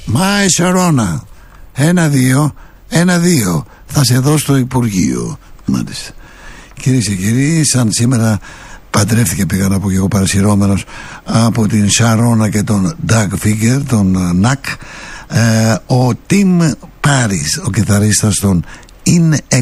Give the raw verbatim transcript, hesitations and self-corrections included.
Μάη Σαρώνα. Ένα-δύο, ένα-δύο. Θα σε δω στο Υπουργείο. Μάλιστα. Κυρίες και κύριοι, σαν σήμερα παντρεύτηκε, πήγα να πω και εγώ παρασυρώμενος, από την Σαρώνα και τον Doug Figger, τον Νακ, ε, ο Tim Paris, ο κιθαρίστας των In